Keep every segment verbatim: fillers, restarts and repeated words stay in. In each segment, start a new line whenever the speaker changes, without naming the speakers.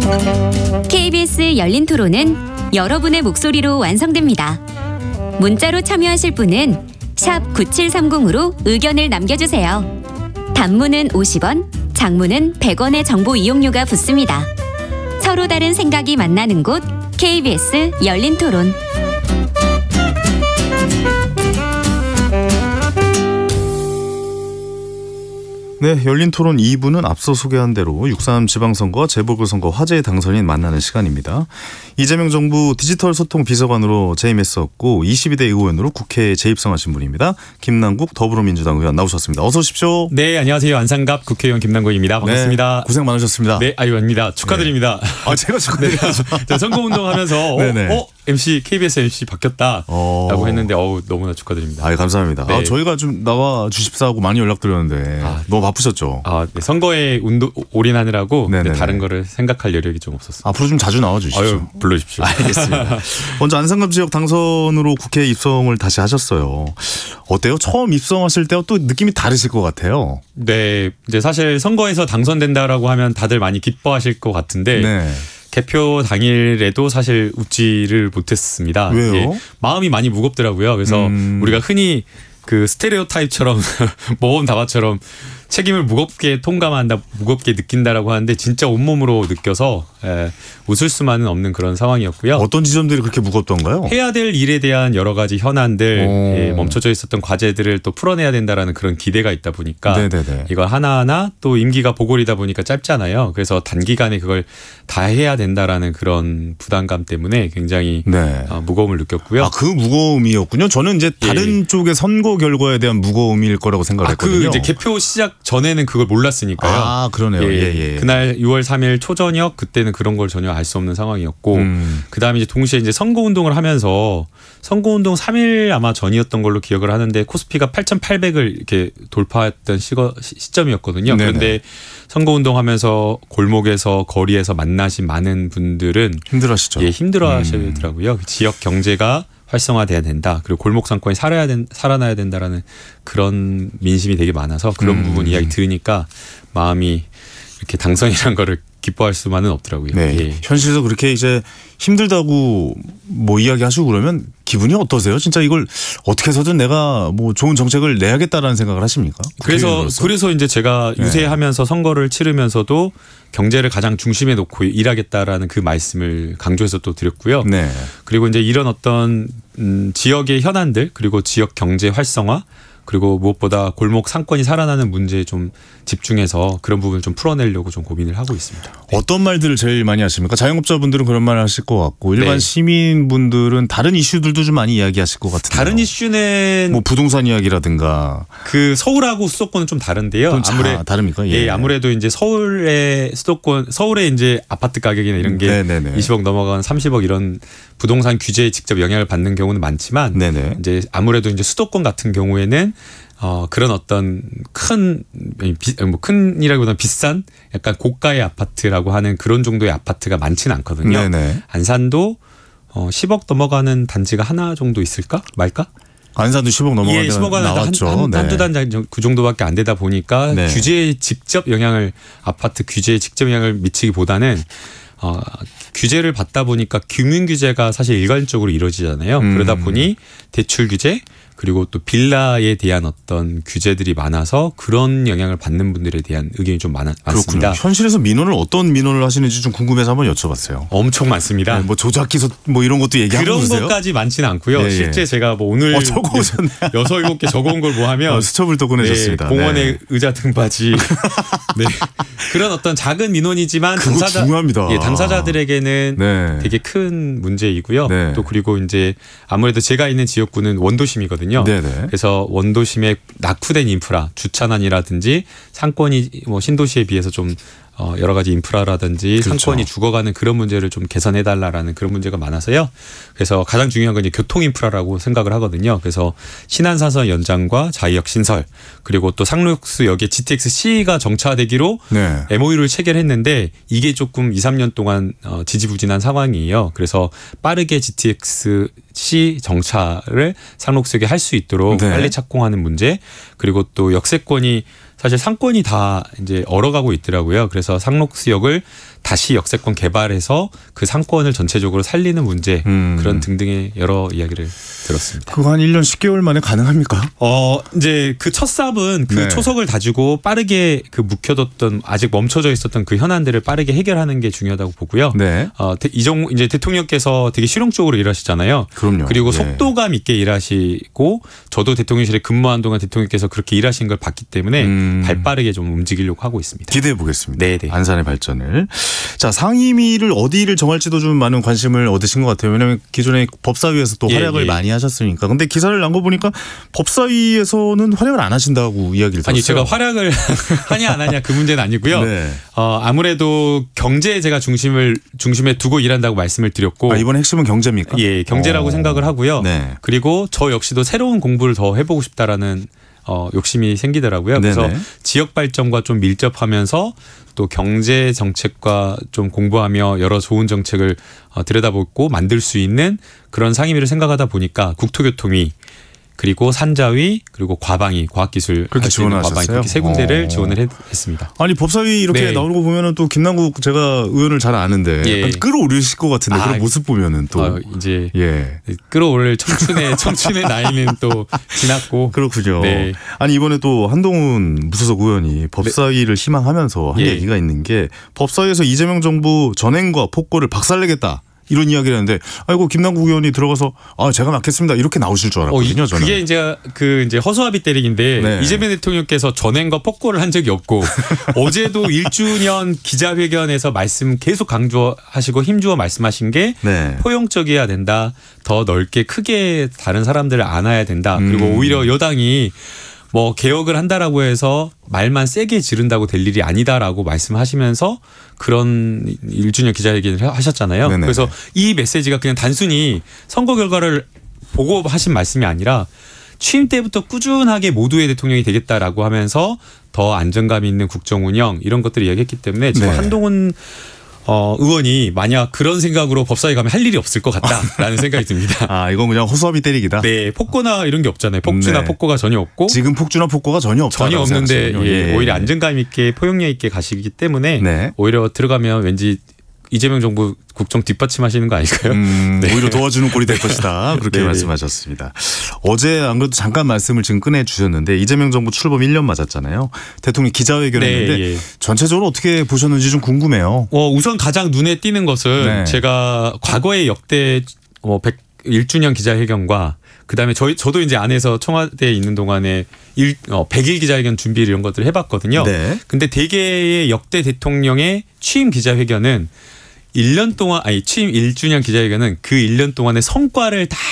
케이비에스 열린 토론은 여러분의 목소리로 완성됩니다. 문자로 참여하실 분은 샵 구칠삼공으로 의견을 남겨주세요. 단문은 오십 원, 장문은 백 원의 정보 이용료가 붙습니다. 서로 다른 생각이 만나는 곳 케이비에스 열린 토론.
네, 열린 토론 이 부는 앞서 소개한 대로 육삼 지방선거와 재보궐선거 화제의 당선인 만나는 시간입니다. 이재명 정부 디지털 소통 비서관으로 재임했었고 이십이 대 의원으로 국회에 재입성하신 분입니다. 김남국 더불어민주당 의원 나오셨습니다. 어서 오십시오.
네, 안녕하세요. 안상갑 국회의원 김남국입니다. 반갑습니다.
네, 고생 많으셨습니다.
네, 아유, 아닙니다. 축하드립니다.
네. 아, 제가 축하드려야죠.
네. 선거운동하면서 어, 어? 엠씨, 케이비에스 엠씨 바뀌었다라고 어. 했는데 어우, 너무나 축하드립니다.
아, 감사합니다.
네.
아, 저희가 좀 나와 주십사 하고 많이 연락드렸는데 아, 너무 바쁘셨죠?
아, 네. 선거에 운동, 올인하느라고 네, 다른 거를 생각할 여력이 좀 없었어요.
앞으로 좀 자주 나와주시죠.
아유, 불러주십시오.
알겠습니다. 먼저 안상갑 지역 당선으로 국회에 입성을 다시 하셨어요. 어때요? 처음 입성하실 때와 또 느낌이 다르실 것 같아요.
네, 이제 사실 선거에서 당선된다라고 하면 다들 많이 기뻐하실 것 같은데 네. 개표 당일에도 사실 웃지를 못했습니다.
왜요?
예, 마음이 많이 무겁더라고요. 그래서 음. 우리가 흔히 그 스테레오타입처럼 모험 다바처럼 책임을 무겁게 통감한다, 무겁게 느낀다라고 하는데 진짜 온몸으로 느껴서 에, 웃을 수만은 없는 그런 상황이었고요.
어떤 지점들이 그렇게 무겁던가요?
해야 될 일에 대한 여러 가지 현안들, 예, 멈춰져 있었던 과제들을 또 풀어내야 된다라는 그런 기대가 있다 보니까 네네네. 이걸 하나하나 또 임기가 보궐이다 보니까 짧잖아요. 그래서 단기간에 그걸 다 해야 된다라는 그런 부담감 때문에 굉장히 네. 어, 무거움을 느꼈고요.
아, 그 무거움이었군요. 저는 이제 다른 예. 쪽의 선거 결과에 대한 무거움일 거라고 생각했거든요.
아, 그 이제 개표 시작 전에는 그걸 몰랐으니까요.
아, 그러네요. 예,
예, 예. 그날 유월 삼일 초저녁 그때는 그런 걸 전혀 알 수 없는 상황이었고 음. 그다음에 이제 동시에 이제 선거 운동을 하면서 선거 운동 삼 일 아마 전이었던 걸로 기억을 하는데 코스피가 팔천팔백을 이렇게 돌파했던 시거, 시점이었거든요. 네네. 그런데 선거 운동하면서 골목에서 거리에서 만나신 많은 분들은
힘들어하시죠.
예, 힘들어하시더라고요. 음. 지역 경제가 활성화돼야 된다. 그리고 골목 상권이 살아야 된, 살아나야 된다라는 그런 민심이 되게 많아서 그런 음. 부분 이야기 들으니까 마음이 이렇게 당선이라는 거를 기뻐할 수만은 없더라고요.
네.
예.
현실에서 그렇게 이제 힘들다고 뭐 이야기하시고 그러면 기분이 어떠세요? 진짜 이걸 어떻게 해서든 내가 뭐 좋은 정책을 내야겠다라는 생각을 하십니까?
그래서 그래서 이제 제가 유세하면서 네. 선거를 치르면서도 경제를 가장 중심에 놓고 일하겠다라는 그 말씀을 강조해서 또 드렸고요. 네. 그리고 이제 이런 어떤 음, 지역의 현안들 그리고 지역 경제 활성화 그리고 무엇보다 골목 상권이 살아나는 문제에 좀 집중해서 그런 부분을 좀 풀어내려고 좀 고민을 하고 있습니다.
네. 어떤 말들을 제일 많이 하십니까? 자영업자분들은 그런 말 하실 것 같고 일반 네. 시민분들은 다른 이슈들도 좀 많이 이야기하실 것 같은데요.
다른 이슈는
뭐 부동산 이야기라든가
그 서울하고 수도권은 좀 다른데요.
아무래도 다릅니까? 예.
예, 아무래도 이제 서울의 수도권 서울의 이제 아파트 가격이나 이런 게 네네네. 이십억 넘어가는 삼십억 이런 부동산 규제에 직접 영향을 받는 경우는 많지만 네네. 이제 아무래도 이제 수도권 같은 경우에는 어 그런 어떤 큰 뭐 큰이라기보다는 비싼 약간 고가의 아파트라고 하는 그런 정도의 아파트가 많지는 않거든요. 네네. 안산도 어 십억 넘어가는 단지가 하나 정도 있을까 말까?
안산도 십억 넘어가는
예, 십억
나왔죠.
한, 한,
네.
한두 단 그 정도밖에 안 되다 보니까 네. 규제에 직접 영향을 아파트 규제에 직접 영향을 미치기보다는 어, 규제를 받다 보니까 금융 규제가 사실 일괄적으로 이루어지잖아요. 음. 그러다 보니 대출 규제 그리고 또 빌라에 대한 어떤 규제들이 많아서 그런 영향을 받는 분들에 대한 의견이 좀 많, 많습니다.
그렇군요. 현실에서 민원을 어떤 민원을 하시는지 좀 궁금해서 한번 여쭤봤어요.
엄청 많습니다.
네, 뭐 조작 기소 뭐 이런 것도 얘기하고
그런
그러세요?
것까지 많지는 않고요. 예, 예. 실제 제가 뭐 오늘
어, 적어 오셨네.
여섯 일곱 개 적어온 걸 뭐 하면
어, 수첩을 또 꺼내셨습니다.
네, 공원의
네.
의자 등받이 네. 그런 어떤 작은 민원이지만
그거
당사자,
중요합니다.
예, 당사자들에게는
네.
되게 큰 문제이고요.
네.
또 그리고 이제 아무래도 제가 있는 지역구는 원도심이거든요.
네네.
그래서 원도심의 낙후된 인프라, 주차난이라든지 상권이 뭐 신도시에 비해서 좀 어 여러 가지 인프라라든지 그렇죠. 상권이 죽어가는 그런 문제를 좀 개선해달라라는 그런 문제가 많아서요. 그래서 가장 중요한 건 이제 교통 인프라라고 생각을 하거든요. 그래서 신안사선 연장과 자이역 신설 그리고 또 상록수역에 지티엑스씨가 정차되기로 네. 엠오유를 체결했는데 이게 조금 이, 삼 년 동안 어 지지부진한 상황이에요. 그래서 빠르게 지티엑스씨 정차를 상록수역에 할 수 있도록 네. 빨리 착공하는 문제 그리고 또 역세권이 사실 상권이 다 이제 얼어가고 있더라고요. 그래서 상록수역을 다시 역세권 개발해서 그 상권을 전체적으로 살리는 문제
음.
그런 등등의 여러 이야기를 들었습니다.
그거 한 일 년 십 개월 만에 가능합니까?
어 이제 그 첫 삽은 그
네.
초석을 다지고 빠르게 그 묵혀뒀던 아직 멈춰져 있었던 그 현안들을 빠르게 해결하는 게 중요하다고 보고요.
네.
어 이정 이제 대통령께서 되게 실용적으로 일하시잖아요.
그럼요.
그리고
예.
속도감 있게 일하시고 저도 대통령실에 근무한 동안 대통령께서 그렇게 일하신 걸 봤기 때문에
음.
발빠르게 좀 움직이려고 하고 있습니다.
기대해 보겠습니다.
네네.
안산의 발전을. 자, 상임위를 어디를 정할지도 좀 많은 관심을 얻으신 것 같아요. 왜냐하면 기존에 법사위에서 또
예,
활약을
예.
많이 하셨으니까. 근데 기사를 난 거 보니까 법사위에서는 활약을 안 하신다고 이야기를 들었어요.
아니 제가 활약을 하냐 안 하냐 그 문제는 아니고요.
네.
어, 아무래도 경제에 제가 중심을 중심에 두고 일한다고 말씀을 드렸고
아, 이번 핵심은 경제입니까?
예, 경제라고
어.
생각을 하고요.
네.
그리고 저 역시도 새로운 공부를 더 해보고 싶다라는 어, 욕심이 생기더라고요. 그래서
네네.
지역 발전과 좀 밀접하면서 또 경제 정책과 좀 공부하며 여러 좋은 정책을 어, 들여다보고 만들 수 있는 그런 상임위를 생각하다 보니까 국토교통위 그리고 산자위 그리고 과방위 과학기술
그렇게
할 수 있는
지원하셨어요?
과방위 그렇게 세 군데를
어.
지원을 했, 했습니다.
아니 법사위 이렇게
네.
나오는 거 보면은 또 김남국 제가 의원을 잘 아는데
예.
약간 끌어올리실 것 같은데
아,
그런 모습 보면은 또
어, 이제
예.
끌어올 청춘의 청춘의 나이는 또 지났고
그렇군요.
네.
아니 이번에 또 한동훈 무소속 의원이 법사위를 희망하면서 한
예.
얘기가 있는 게 법사위에서 이재명 정부 전행과 폭거를 박살내겠다. 이런 이야기를 했는데 아이고 김남국 의원이 들어가서 아 제가 맡겠습니다 이렇게 나오실 줄
어,
알았거든요.
이,
저는.
그게 이제 그 이제 허수아비 때리기인데
네.
이재명 대통령께서 전행과 폭거를 한 적이 없고 어제도 일 주년 기자회견에서 말씀 계속 강조하시고 힘주어 말씀하신 게
네.
포용적이어야 된다. 더 넓게 크게 다른 사람들을 안아야 된다. 그리고
음.
오히려 여당이 뭐 개혁을 한다라고 해서 말만 세게 지른다고 될 일이 아니다라고 말씀하시면서 그런 일 주년 기자회견을 하셨잖아요.
네네네.
그래서 이 메시지가 그냥 단순히 선거 결과를 보고 하신 말씀이 아니라 취임 때부터 꾸준하게 모두의 대통령이 되겠다라고 하면서 더 안정감 있는 국정 운영 이런 것들을 이야기했기 때문에 지금
네.
한동훈 어, 의원이 만약 그런 생각으로 법사위 가면 할 일이 없을 것 같다라는 생각이 듭니다.
아 이건 그냥 허수아비 때리기다.
네, 폭거나 이런 게 없잖아요. 폭주나
네.
폭거가 전혀 없고
지금 폭주나 폭거가 전혀 없다.
전혀 없는데 예, 오히려 안정감 있게 포용력 있게 가시기 때문에
네.
오히려 들어가면 왠지 이재명 정부 국정 뒷받침하시는 거 아닐까요?
음,
네.
오히려 도와주는 꼴이 될 것이다. 그렇게
네.
말씀하셨습니다. 어제 안 그래도 잠깐 말씀을 지금 꺼내 주셨는데 이재명 정부 출범 일 년 맞았잖아요. 대통령 기자회견했는데
네, 예.
전체적으로 어떻게 보셨는지 좀 궁금해요.
어, 우선 가장 눈에 띄는 것은
네.
제가 과거의 역대 뭐 백 주년 기자회견과 그다음에 저희 저도 이제 안에서 청와대에 있는 동안에 일, 어, 백 일 기자회견 준비 이런 것들을 해봤거든요.
네.
근데 대개의 역대 대통령의 취임 기자회견은 일 년 동안 아니 취임 일 주년 기자회견은 그 일 년 동안의 성과를 다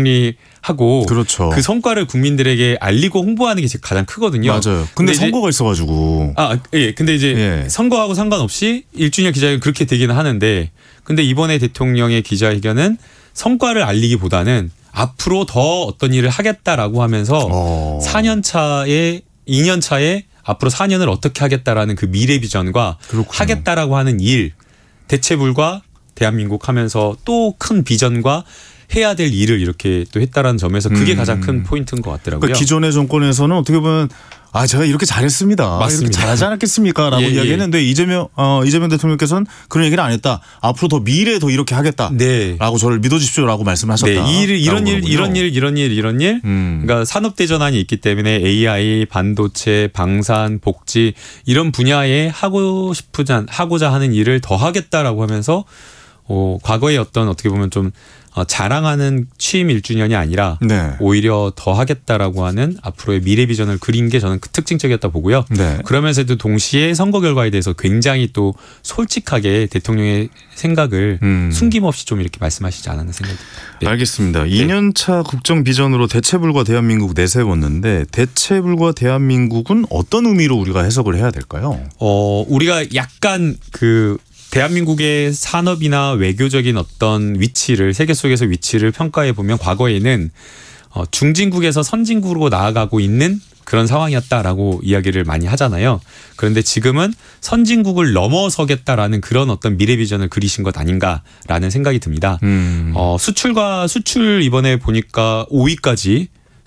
정리하고
그렇죠.
그 성과를 국민들에게 알리고 홍보하는 게 가장 크거든요.
맞아요. 근데,
이제-
선거가 있어가지고.
아, 예. 근데 이제
예.
선거하고 상관없이 일 주년 기자회견 그렇게 되기는 하는데 근데 이번에 대통령의 기자회견은 성과를 알리기보다는 앞으로 더 어떤 일을 하겠다라고 하면서
어.
사 년 차에 이 년 차에 앞으로 사 년을 어떻게 하겠다라는 그 미래 비전과
그렇군요.
하겠다라고 하는 일 대체불과 대한민국 하면서 또 큰 비전과 해야 될 일을 이렇게 또 했다라는 점에서 그게
음.
가장 큰 포인트인 것 같더라고요.
그러니까 기존의 정권에서는 어떻게 보면 아 제가 이렇게 잘했습니다.
맞습니다.
이렇게 잘하지 않았겠습니까라고
예, 예.
이야기했는데 이재명 어, 이재명 대통령께서는 그런 얘기를 안 했다. 앞으로 더 미래에 더 이렇게 하겠다.
네.
라고 저를 믿어주십시오라고 말씀하셨다.
네, 이 일, 이런 일,
거군요.
이런 일, 이런 일, 이런 일.
음.
그러니까 산업 대전환이 있기 때문에 에이아이, 반도체, 방산, 복지 이런 분야에 하고 싶으자 하고자 하는 일을 더 하겠다라고 하면서 어, 과거의 어떤 어떻게 보면 좀 어, 자랑하는 취임 일 주년이 아니라
네.
오히려 더 하겠다라고 하는 앞으로의 미래 비전을 그린 게 저는 그 특징적이었다 보고요.
네.
그러면서도 동시에 선거 결과에 대해서 굉장히 또 솔직하게 대통령의 생각을
음.
숨김없이 좀 이렇게 말씀하시지 않았나 생각이 듭니다. 네.
알겠습니다. 이 년 차 국정 비전으로 대체불과 대한민국 내세웠는데 대체불과 대한민국은 어떤 의미로 우리가 해석을 해야 될까요?
어, 우리가 약간 그 대한민국의 산업이나 외교적인 어떤 위치를 세계 속에서 위치를 평가해 보면 과거에는 어, 중진국에서 선진국으로 나아가고 있는 그런 상황이었다라고 이야기를 많이 하잖아요. 그런데 지금은 선진국을 넘어서겠다라는 그런 어떤 미래 비전을 그리신 것 아닌가라는 생각이 듭니다.
음.
어, 수출과 수출 이번에 보니까 오 위까지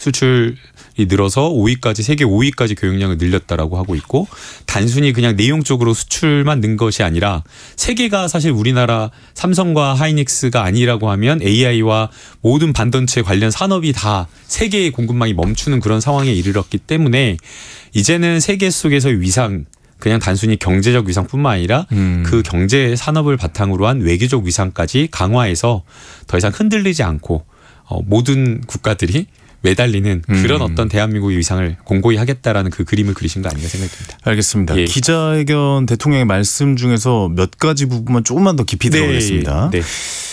수출이 늘어서 오 위까지 세계 오 위까지 교역량을 늘렸다라고 하고 있고 단순히 그냥 내용적으로 수출만 는 것이 아니라 세계가 사실 우리나라 삼성과 하이닉스가 아니라고 하면 에이아이와 모든 반도체 관련 산업이 다 세계의 공급망이 멈추는 그런 상황에 이르렀기 때문에 이제는 세계 속에서의 위상 그냥 단순히 경제적 위상뿐만 아니라
음.
그 경제 산업을 바탕으로 한 외교적 위상까지 강화해서 더 이상 흔들리지 않고 어, 모든 국가들이 매달리는 그런
음.
어떤 대한민국의 위상을 공고히 하겠다라는 그 그림을 그리신 거 아닌가 생각이 듭니다.
알겠습니다.
예.
기자회견 대통령의 말씀 중에서 몇 가지 부분만 조금만 더 깊이 들어보겠습니다.
네.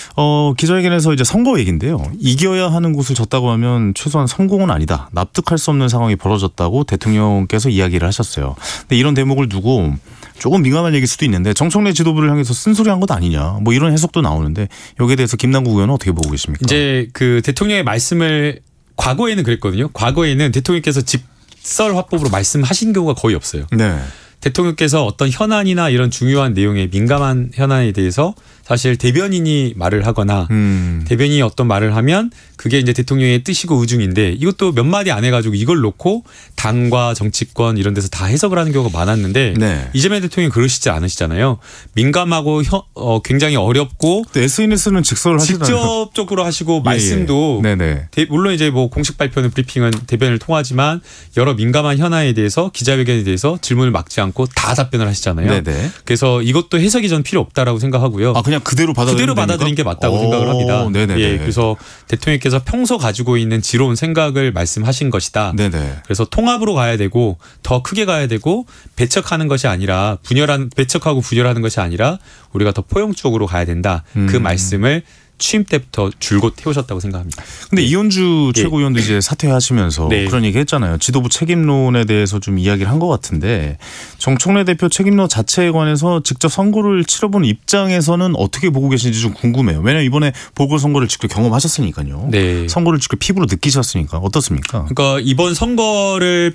어, 기자회견에서 이제 선거 얘기인데요. 이겨야 하는 곳을 졌다고 하면 최소한 성공은 아니다. 납득할 수 없는 상황이 벌어졌다고 대통령께서 이야기를 하셨어요. 근데 이런 대목을 두고 조금 민감한 얘기일 수도 있는데 정청래 지도부를 향해서 쓴소리한 것 아니냐. 뭐 이런 해석도 나오는데 여기에 대해서 김남국 의원은 어떻게 보고 계십니까?
이제 그 대통령의 말씀을 과거에는 그랬거든요. 과거에는 대통령께서 직설 화법으로 말씀하신 경우가 거의 없어요.
네.
대통령께서 어떤 현안이나 이런 중요한 내용에 민감한 현안에 대해서 사실 대변인이 말을 하거나
음.
대변인이 어떤 말을 하면 그게 이제 대통령의 뜻이고 의중인데 이것도 몇 마디 안 해가지고 이걸 놓고 당과 정치권 이런 데서 다 해석을 하는 경우가 많았는데
네.
이재명 대통령이 그러시지 않으시잖아요. 민감하고 혀, 어, 굉장히 어렵고
에스엔에스는 직설을 하시잖아요.
직접적으로 하시고
예,
말씀도
예. 네네.
대, 물론 이제 뭐 공식 발표는 브리핑은 대변을 통하지만 여러 민감한 현안에 대해서 기자회견에 대해서 질문을 막지 않고 다 답변을 하시잖아요.
네네.
그래서 이것도 해석이 전 필요 없다라고 생각하고요.
아 그냥 그대로 받아들이는
그대로 받아들인 게 맞다고
오,
생각을 합니다.
네네네.
예, 그래서 대통령께서 평소 가지고 있는 지로운 생각을 말씀하신 것이다.
네네.
그래서 통합으로 가야 되고 더 크게 가야 되고 배척하는 것이 아니라 분열한 배척하고 분열하는 것이 아니라 우리가 더 포용적으로 가야 된다.
음.
그 말씀을 취임 때부터 줄곧 해오셨다고 생각합니다.
근데 이현주
예.
최고위원도 이제 사퇴하시면서
네.
그런 얘기 했잖아요. 지도부 책임론에 대해서 좀 이야기를 한 것 같은데 정청래 대표 책임론 자체에 관해서 직접 선거를 치러본 입장에서는 어떻게 보고 계신지 좀 궁금해요. 왜냐하면 이번에 보궐선거를 직접 경험하셨으니까요.
네.
선거를 직접 피부로 느끼셨으니까 어떻습니까?
그러니까 이번 선거를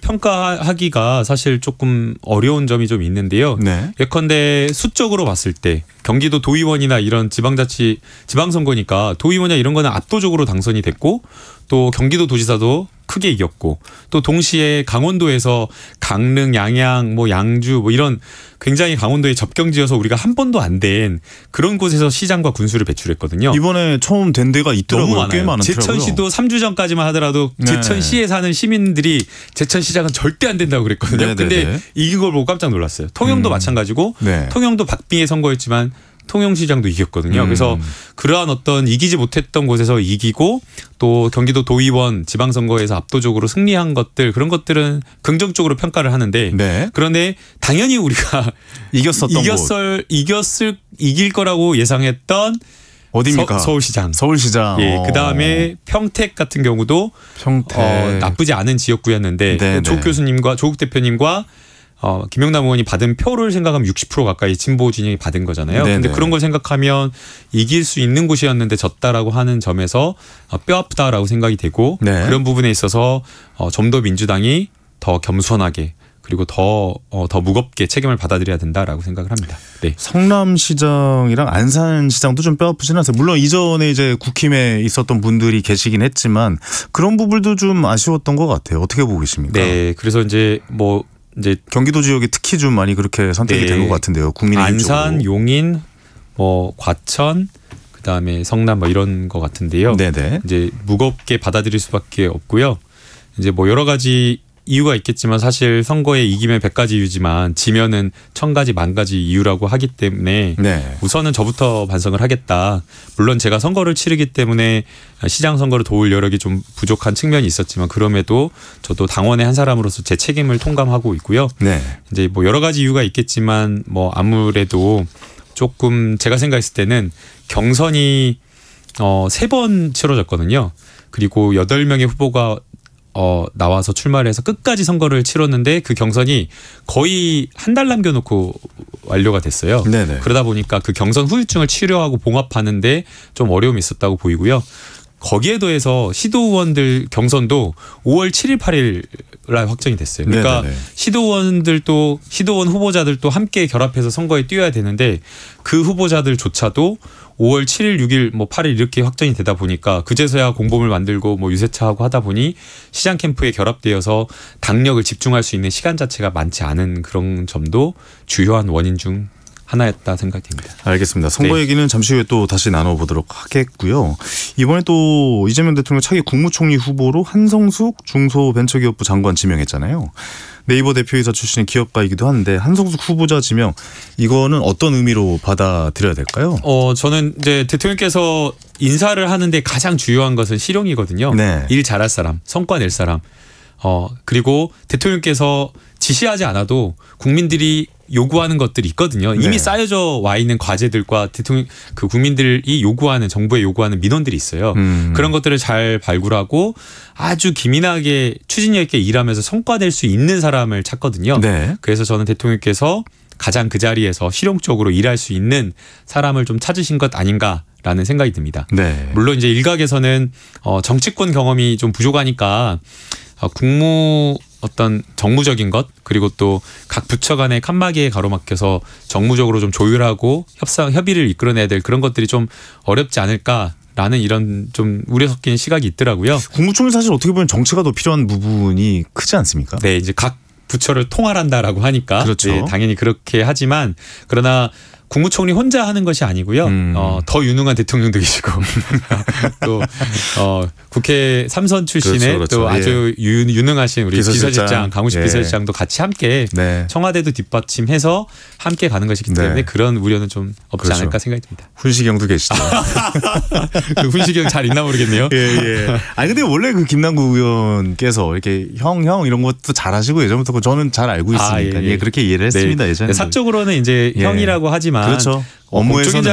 평가하기가 사실 조금 어려운 점이 좀 있는데요.
네.
예컨대 수적으로 봤을 때 경기도 도의원이나 이런 지방자치 지방선거니까 도의원이나 이런 거는 압도적으로 당선이 됐고 또 경기도 도지사도 크게 이겼고 또 동시에 강원도에서 강릉, 양양, 뭐 양주 뭐 이런 굉장히 강원도에 접경지여서 우리가 한 번도 안 된 그런 곳에서 시장과 군수를 배출했거든요.
이번에 처음 된 데가 있더라고요.
너무 많아요.
꽤 많더라고요.
제천시도 삼 주 전까지만 하더라도
네.
제천시에 사는 시민들이 제천시장은 절대 안 된다고 그랬거든요.
네네네.
근데 이긴 걸 보고 깜짝 놀랐어요. 통영도
음.
마찬가지고
네.
통영도 박빙의 선거였지만 통영시장도 이겼거든요.
음.
그래서 그러한 어떤 이기지 못했던 곳에서 이기고 또 경기도 도의원 지방선거에서 압도적으로 승리한 것들 그런 것들은 긍정적으로 평가를 하는데
네.
그런데 당연히 우리가
이겼었던 곳
이겼을 이겼을 이길 거라고 예상했던
어디입니까?
서, 서울시장.
서울시장.
예,
어.
그 다음에 평택 같은 경우도
평택.
어, 나쁘지 않은 지역구였는데
네,
조국
네.
교수님과 조국 대표님과 어, 김영남 의원이 받은 표를 생각하면 육십 퍼센트 가까이 진보 진영이 받은 거잖아요.
네,
근데
네.
그런 걸 생각하면 이길 수 있는 곳이었는데 졌다라고 하는 점에서 어, 뼈 아프다라고 생각이 되고
네.
그런 부분에 있어서 어, 좀 더 민주당이 더 겸손하게 그리고 더, 어, 더 무겁게 책임을 받아들여야 된다라고 생각을 합니다. 네.
성남시장이랑 안산시장도 좀 뼈아프진 않아요. 물론 이전에 이제 국힘에 있었던 분들이 계시긴 했지만 그런 부분도 좀 아쉬웠던 것 같아요. 어떻게 보고 계십니까?
네. 그래서 이제 뭐 이제
경기도 지역이 특히 좀 많이 그렇게 선택이
네.
된 것 같은데요. 국민의힘
안산,
쪽으로.
용인, 뭐 과천, 그다음에 성남 뭐 이런 거 같은데요.
네네.
이제 무겁게 받아들일 수밖에 없고요. 이제 뭐 여러 가지 이유가 있겠지만 사실 선거에 이기면 백 가지 이유지만 지면은 천 가지 만 가지 이유라고 하기 때문에
네.
우선은 저부터 반성을 하겠다. 물론 제가 선거를 치르기 때문에 시장 선거를 도울 여력이 좀 부족한 측면이 있었지만 그럼에도 저도 당원의 한 사람으로서 제 책임을 통감하고 있고요.
네.
이제 뭐 여러 가지 이유가 있겠지만 뭐 아무래도 조금 제가 생각했을 때는 경선이 어, 세 번 치러졌거든요. 그리고 여덟 명의 후보가 어, 나와서 출마를 해서 끝까지 선거를 치렀는데 그 경선이 거의 한 달 남겨놓고 완료가 됐어요.
네네.
그러다 보니까 그 경선 후유증을 치료하고 봉합하는데 좀 어려움이 있었다고 보이고요. 거기에 더해서 시도 의원들 경선도 오월 칠일, 팔일 날 확정이 됐어요. 그러니까
네네네.
시도 의원들도 시도 의원 후보자들도 함께 결합해서 선거에 뛰어야 되는데 그 후보자들조차도 오월 칠일, 육일, 뭐 팔일 이렇게 확정이 되다 보니까 그제서야 공범을 만들고 뭐 유세차하고 하다 보니 시장 캠프에 결합되어서 당력을 집중할 수 있는 시간 자체가 많지 않은 그런 점도 주요한 원인 중 하나였다 생각됩니다.
알겠습니다. 선거
네.
얘기는 잠시 후에 또 다시 나눠보도록 하겠고요. 이번에 또 이재명 대통령 차기 국무총리 후보로 한성숙 중소벤처기업부 장관 지명했잖아요. 네이버 대표이사 출신의 기업가이기도 한데 한성숙 후보자 지명 이거는 어떤 의미로 받아들여야 될까요?
어 저는 이제 대통령께서 인사를 하는데 가장 중요한 것은 실용이거든요.
네.
일 잘할 사람, 성과 낼 사람. 어 그리고 대통령께서 지시하지 않아도 국민들이 요구하는 것들이 있거든요. 이미
네.
쌓여져 와 있는 과제들과 대통령 그 국민들이 요구하는 정부에 요구하는 민원들이 있어요.
음.
그런 것들을 잘 발굴하고 아주 기민하게 추진력 있게 일하면서 성과 낼 수 있는 사람을 찾거든요.
네.
그래서 저는 대통령께서 가장 그 자리에서 실용적으로 일할 수 있는 사람을 좀 찾으신 것 아닌가라는 생각이 듭니다.
네.
물론 이제 일각에서는 어 정치권 경험이 좀 부족하니까 어 국무 어떤 정무적인 것 그리고 또 각 부처 간의 칸막이에 가로막혀서 정무적으로 좀 조율하고 협상 협의를 이끌어내야 될 그런 것들이 좀 어렵지 않을까라는 이런 좀 우려 섞인 시각이 있더라고요.
국무총리 사실 어떻게 보면 정치가 더 필요한 부분이 크지 않습니까?
네, 이제 각 부처를 통할한다라고 하니까
그렇죠.
네, 당연히 그렇게 하지만 그러나 국무총리 혼자 하는 것이 아니고요.
음.
어, 더 유능한 대통령도 계시고 또 어, 국회 삼선 출신의
그렇죠, 그렇죠.
또 아주
예.
유, 유능하신 우리
비서실장.
비서실장, 강우식
예.
비서실장도 같이 함께
네.
청와대도 뒷받침해서 함께 가는 것이기 때문에
네.
그런 우려는 좀 없지
그렇죠.
않을까 생각이 듭니다.
훈시경도 계시죠.
그 훈시경 잘 있나 모르겠네요.
예, 예. 아니 근데 원래 그 김남국 의원께서 이렇게 형, 형 이런 것도 잘하시고 예전부터 저는 잘 알고 있으니까
아, 예,
예,
예.
그렇게 이해를 했습니다.
네.
예전에.
사적으로는 이제
예.
형이라고 하지만
그렇죠.
어,
업무에서는
공적인